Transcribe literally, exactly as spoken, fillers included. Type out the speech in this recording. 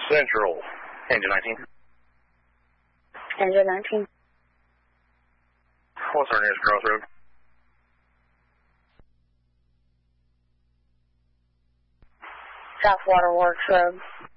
Central, engine nineteen. Engine nineteen. What's our nearest crossroad? South Waterworks Road.